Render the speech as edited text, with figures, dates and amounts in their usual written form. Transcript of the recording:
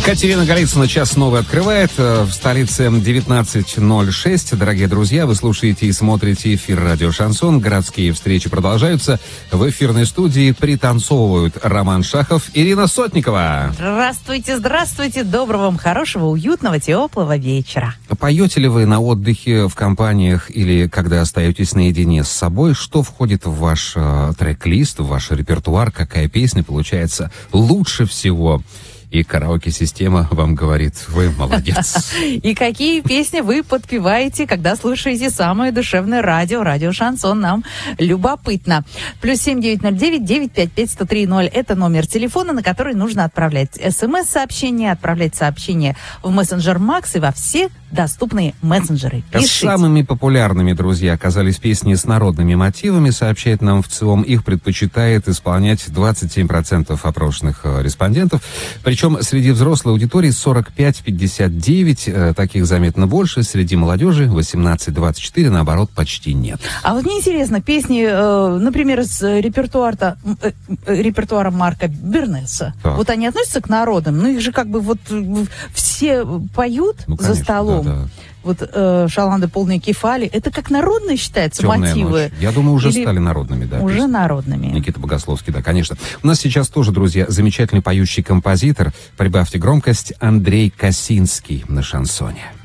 Катерина Голицына час новый открывает. В столице 19:06. Дорогие друзья, вы слушаете и смотрите эфир «Радио Шансон». Городские встречи продолжаются. В эфирной студии пританцовывают Роман Шахов, Ирина Сотникова. Здравствуйте, здравствуйте. Доброго вам, хорошего, уютного, теплого вечера. Поете ли вы на отдыхе в компаниях или когда остаетесь наедине с собой? Что входит в ваш трек-лист, в ваш репертуар? Какая песня получается лучше всего? И караоке-система вам говорит: вы молодец. И какие песни вы подпеваете, когда слушаете самое душевное радио, радио Шансон? Нам любопытно. +7 909 955 1030. Это номер телефона, на который нужно отправлять СМС-сообщения, отправлять сообщения в мессенджер Макс и во все доступные мессенджеры. Пишите. Самыми популярными, друзья, оказались песни с народными мотивами, сообщает нам ВЦИОМ. Их предпочитает исполнять 27% опрошенных респондентов. Причем среди взрослой аудитории 45-59, таких заметно больше. Среди молодежи 18-24, наоборот, почти нет. А вот мне интересно, песни, например, с репертуара Марка Бернеса, Так. вот они относятся к народным? Ну, их же как бы вот все поют Конечно, за столом. да. Вот шаланды полные кефали. Это как народные считаются «Темная мотивы? ночь». Я думаю, уже Или стали народными, да. Уже песни. народными. Никита Богословский, да, конечно. У нас сейчас тоже, друзья, замечательный поющий композитор. Прибавьте громкость. Андрей Косинский на шансоне.